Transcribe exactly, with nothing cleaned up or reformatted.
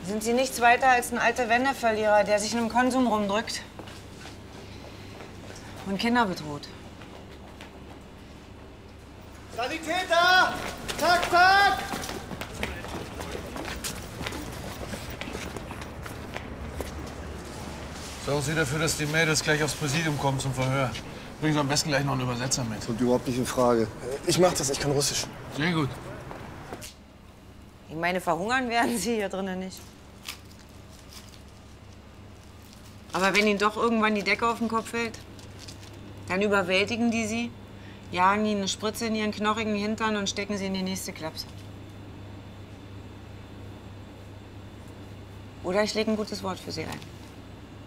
Sind Sie nichts weiter als ein alter Wendeverlierer, der sich in einem Konsum rumdrückt und Kinder bedroht? Sanitäter! Zack, zack! Sorgen Sie dafür, dass die Mädels gleich aufs Präsidium kommen zum Verhör. Bringen Sie am besten gleich noch einen Übersetzer mit. Kommt überhaupt nicht in Frage. Ich mach das, ich kann Russisch. Sehr gut. Ich meine, verhungern werden Sie hier drinnen nicht. Aber wenn Ihnen doch irgendwann die Decke auf den Kopf fällt, dann überwältigen die Sie, jagen Ihnen eine Spritze in Ihren knochigen Hintern und stecken Sie in die nächste Klapse. Oder ich lege ein gutes Wort für Sie ein.